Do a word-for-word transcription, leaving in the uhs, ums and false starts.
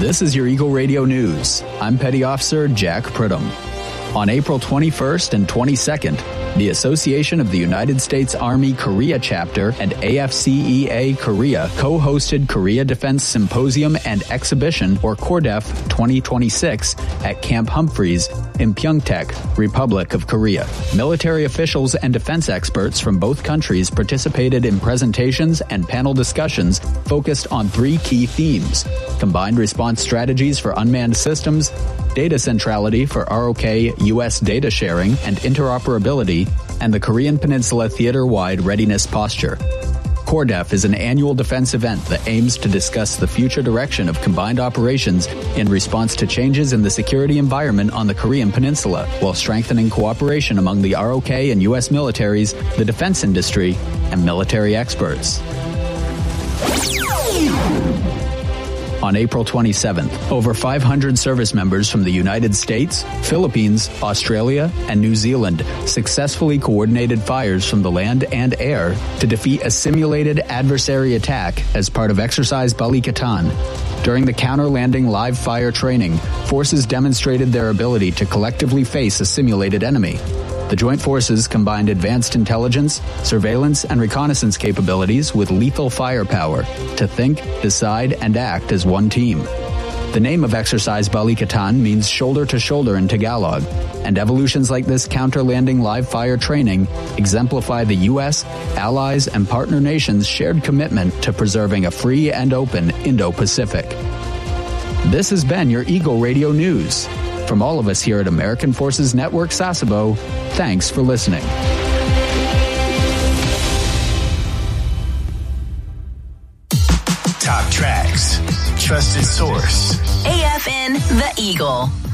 This is your Eagle Radio News. I'm Petty Officer Jack Pridham. On April twenty-first and twenty-second, the Association of the United States Army Korea Chapter and A F C E A Korea co-hosted Korea Defense Symposium and Exhibition, or KORDEF twenty twenty-six, at Camp Humphreys in Pyeongtaek, Republic of Korea. Military officials and defense experts from both countries participated in presentations and panel discussions focused on three key themes: combined response strategies for unmanned systems, data centrality for R O K U S data sharing and interoperability, and the Korean Peninsula theater-wide readiness posture. KORDEF is an annual defense event that aims to discuss the future direction of combined operations in response to changes in the security environment on the Korean Peninsula, while strengthening cooperation among the R O K and U S militaries, the defense industry, and military experts. On April twenty-seventh, over five hundred service members from the United States, Philippines, Australia, and New Zealand successfully coordinated fires from the land and air to defeat a simulated adversary attack as part of Exercise Balikatan. During the counter-landing live fire training, forces demonstrated their ability to collectively face a simulated enemy. The joint forces combined advanced intelligence, surveillance, and reconnaissance capabilities with lethal firepower to think, decide, and act as one team. The name of Exercise Balikatan means shoulder to shoulder in Tagalog, and evolutions like this counter-landing live fire training exemplify the U S, allies, and partner nations' shared commitment to preserving a free and open Indo-Pacific. This has been your Eagle Radio News. From all of us here at American Forces Network Sasebo, thanks for listening. Top tracks, trusted source. A F N The Eagle.